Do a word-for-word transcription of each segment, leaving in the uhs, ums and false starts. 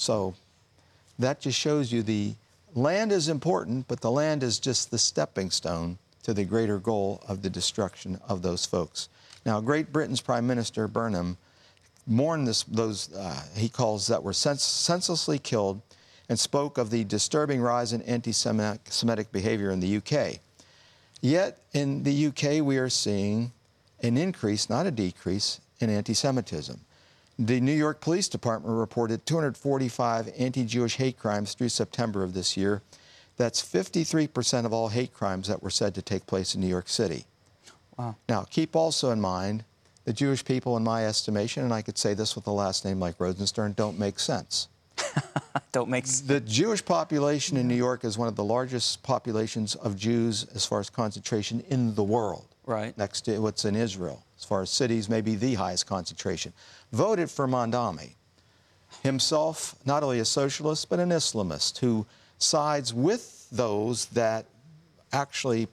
So that just shows you the land is important, but the land is just the stepping stone to the greater goal of the destruction of those folks. Now, Great Britain's Prime Minister Burnham mourned this, those uh, he calls that were sens senselessly killed, and spoke of the disturbing rise in anti-Semitic behavior in the U K. Yet in the U K, we are seeing an increase, not a decrease, in anti-Semitism. The New York Police Department reported two hundred forty-five anti-Jewish hate crimes through September of this year. That's fifty-three percent of all hate crimes that were said to take place in New York City. Wow. Now, keep also in mind, the Jewish people, in my estimation, and I could say this with a last name like Rosenstern, don't make sense. Don't make sense. The Jewish population in New York is one of the largest populations of Jews as far as concentration in the world. Right. Next to what's in Israel. As far as cities, maybe the highest concentration. Voted for Mandami. Himself, not only a socialist, but an Islamist who sides with those that actually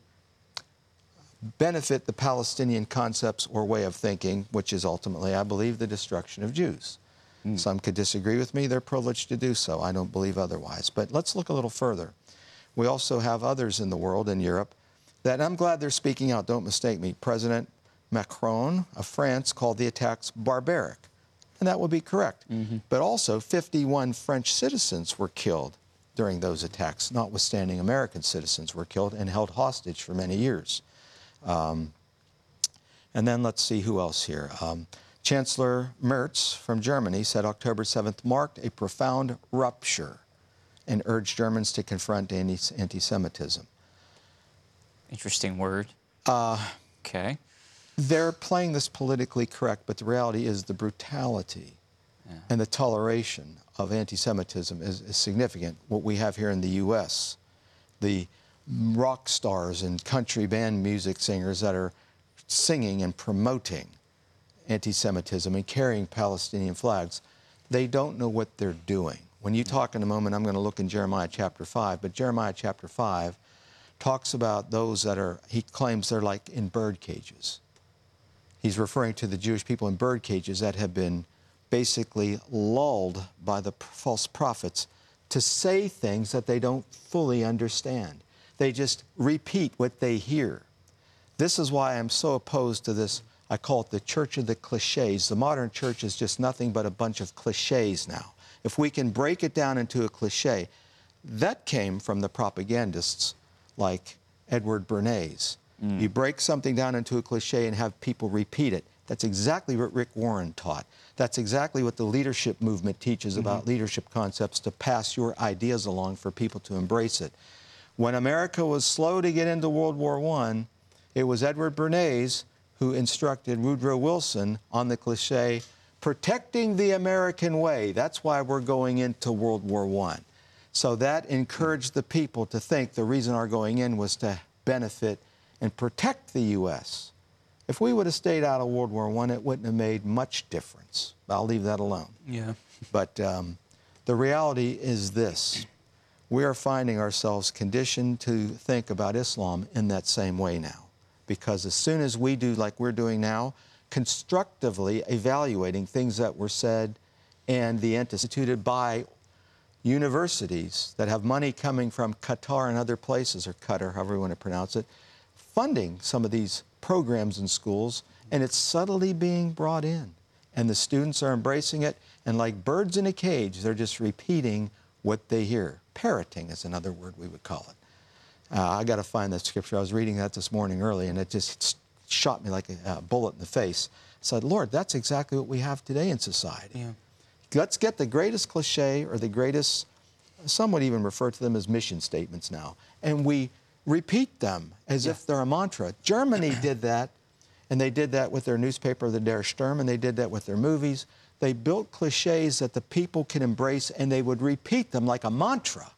benefit the Palestinian concepts or way of thinking, which is ultimately, I believe, the destruction of Jews. Mm. Some could disagree with me. They're privileged to do so. I don't believe otherwise. But let's look a little further. We also have others in the world, in Europe, that I'm glad they're speaking out. Don't mistake me. President Macron of France called the attacks barbaric. And that would be correct. Mm-hmm. But also, fifty-one French citizens were killed during those attacks, notwithstanding American citizens were killed and held hostage for many years. Um, and then let's see who else here. Um, Chancellor Merz from Germany said October seventh marked a profound rupture and urged Germans to confront anti-Semitism. Interesting word. Uh, okay. They're playing this politically correct, but the reality is the brutality yeah. and the toleration of anti-Semitism is, is significant. What we have here in the U S, the rock stars and country band music singers that are singing and promoting anti-Semitism and carrying Palestinian flags, they don't know what they're doing. When you talk in a moment, I'm going to look in Jeremiah chapter five, but Jeremiah chapter five talks about those that are, he claims they're like in bird cages. He's referring to the Jewish people in bird cages that have been basically lulled by the false prophets to say things that they don't fully understand. They just repeat what they hear. This is why I'm so opposed to this. I call it the church of the cliches. The modern church is just nothing but a bunch of cliches now. If we can break it down into a cliche, that came from the propagandists like Edward Bernays. Mm. You break something down into a cliche and have people repeat it. That's exactly what Rick Warren taught. That's exactly what the leadership movement teaches mm-hmm. about leadership concepts, to pass your ideas along for people to embrace it. When America was slow to get into World War One, it was Edward Bernays who instructed Woodrow Wilson on the cliche, protecting the American way. That's why we're going into World War One. So that encouraged the people to think the reason our going in was to benefit and protect the U S If we would have stayed out of World War One, it wouldn't have made much difference. I'll leave that alone. Yeah. But um, the reality is this. We are finding ourselves conditioned to think about Islam in that same way now. Because as soon as we do like we're doing now, constructively evaluating things that were said and the instituted by universities that have money coming from Qatar and other places, or Qatar, however you want to pronounce it, funding some of these programs in schools, and it's subtly being brought in. And the students are embracing it, and like birds in a cage, they're just repeating what they hear. Parroting is another word we would call it. Uh, I got to find that scripture. I was reading that this morning early, and it just shot me like a, a bullet in the face. I said, Lord, that's exactly what we have today in society. Yeah. Let's get the greatest cliche or the greatest, some would even refer to them as mission statements now, and we repeat them as yeah. if they're a mantra. Germany did that, and they did that with their newspaper, the Der Sturm, and they did that with their movies. They built cliches that the people can embrace, and they would repeat them like a mantra.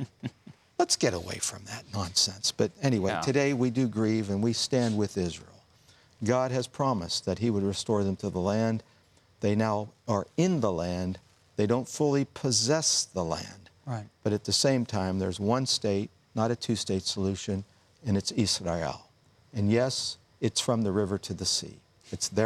Let's get away from that nonsense. But anyway, yeah. today we do grieve, and we stand with Israel. God has promised that he would restore them to the land. They now are in the land. They don't fully possess the land. Right. But at the same time, there's one state, not a two-state solution, and it's Israel. And yes, it's from the river to the sea. It's their